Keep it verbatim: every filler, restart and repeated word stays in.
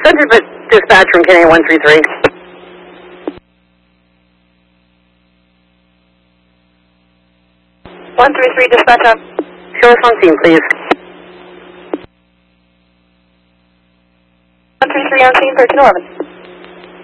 Center dispatch from K A one three three. one three three, dispatch up. Show us on scene, please. one three three on scene, thirteen eleven.